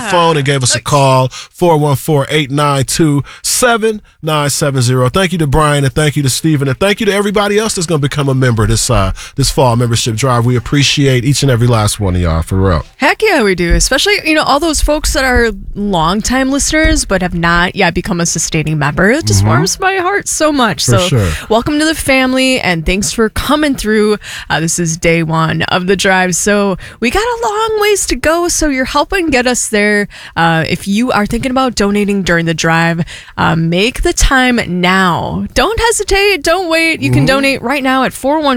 phone and gave us a call, 414-892-7970. Thank you to Brian, and thank you to Stephen, and thank you to everybody else that's going to become a member this fall membership drive. We appreciate each and every last one of y'all, for real. Heck yeah, we do. Especially, all those folks that are longtime listeners but have not yet become a sustaining member. It just warms my heart so much. Welcome to the family, and thanks for coming through. This is day one of the drive, so we got a long ways to go, so you're helping get us there. If you are thinking about donating during the drive, make the time now. Don't hesitate. Don't wait. You can donate right now at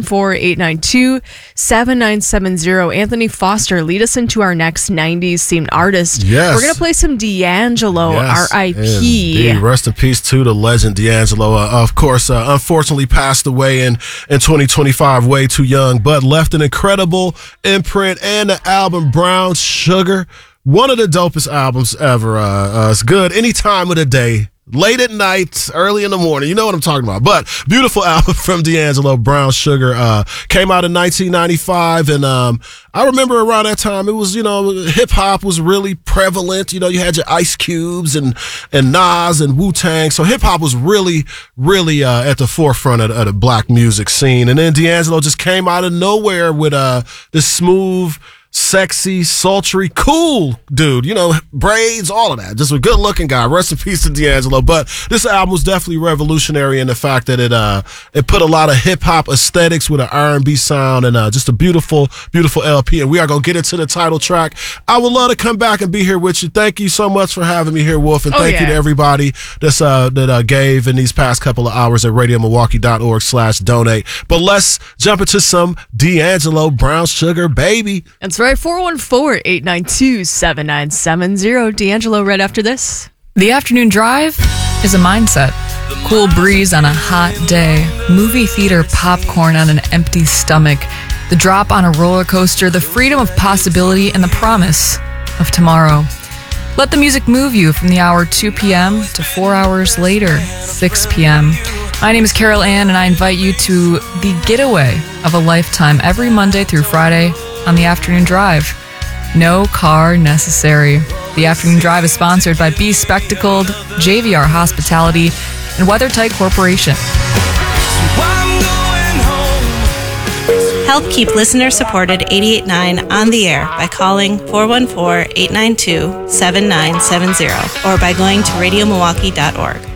414-892-7970. Anthony Foster, lead us into our next 90s themed artist. Yes. We're going to play some D'Angelo, R.I.P. Indeed. Rest in peace to the legend D'Angelo. Of course, unfortunately passed away in 2025, way too young, but left an incredible imprint and the album Brown Sugar. One of the dopest albums ever. It's good any time of the day. Late at night, early in the morning. You know what I'm talking about. But beautiful album from D'Angelo, Brown Sugar. Came out in 1995. And I remember around that time, it was, hip-hop was really prevalent. You had your Ice Cubes and Nas and Wu-Tang. So hip-hop was really, really at the forefront of the black music scene. And then D'Angelo just came out of nowhere with this smooth, sexy, sultry, cool dude, braids, all of that. Just a good looking guy. Rest in peace to D'Angelo. But this album was definitely revolutionary in the fact that it put a lot of hip hop aesthetics with an R&B sound, and just a beautiful, beautiful LP. And we are going to get into the title track. I would love to come back and be here with you. Thank you so much for having me here, Wolf. And thank you to everybody that gave in these past couple of hours at radiomilwaukee.org/donate. But let's jump into some D'Angelo, Brown Sugar, baby. That's right, 414-892-7970. D'Angelo right after this. The afternoon drive is a mindset. Cool breeze on a hot day. Movie theater popcorn on an empty stomach. The drop on a roller coaster. The freedom of possibility and the promise of tomorrow. Let the music move you from the hour 2 p.m. to 4 hours later, 6 p.m. My name is Carol Ann, and I invite you to the getaway of a lifetime every Monday through Friday on the Afternoon Drive. No car necessary. The Afternoon Drive is sponsored by Be Spectacled, JVR Hospitality, and WeatherTight Corporation. Help keep listener-supported 88.9 on the air by calling 414-892-7970 or by going to radiomilwaukee.org.